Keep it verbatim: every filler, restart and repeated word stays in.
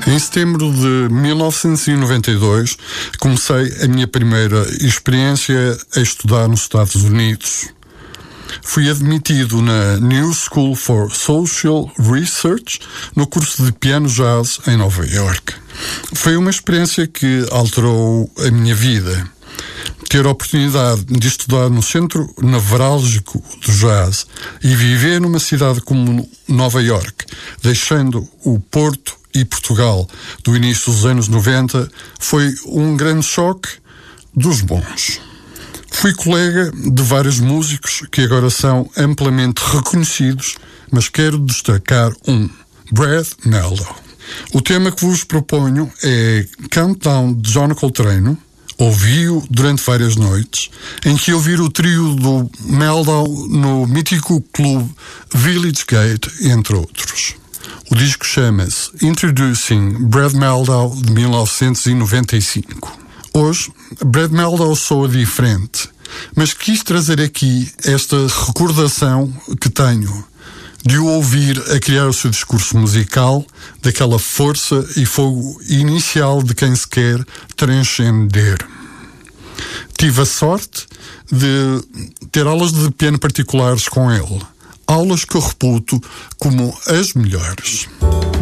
Em setembro de mil novecentos e noventa e dois, comecei a minha primeira experiência a estudar nos Estados Unidos. Fui admitido na New School for Social Research no curso de piano jazz em Nova York. Foi uma experiência que alterou a minha vida. Ter a oportunidade de estudar no centro nevrálgico do jazz e viver numa cidade como Nova York, deixando o Porto e Portugal do início dos anos noventa, foi um grande choque dos bons. Fui colega de vários músicos que agora são amplamente reconhecidos, mas quero destacar um, Brad Mehldau. O tema que vos proponho é Countdown de John Coltrane. Ouvi-o durante várias noites, em que ouvi o trio do Mehldau no mítico clube Village Gate, entre outros. O disco chama-se Introducing Brad Mehldau, de mil novecentos e noventa e cinco. Hoje, Brad Mehldau soa diferente, mas quis trazer aqui esta recordação que tenho de o ouvir a criar o seu discurso musical, daquela força e fogo inicial de quem se quer transcender. Tive a sorte de ter aulas de piano particulares com ele, aulas que eu reputo como as melhores.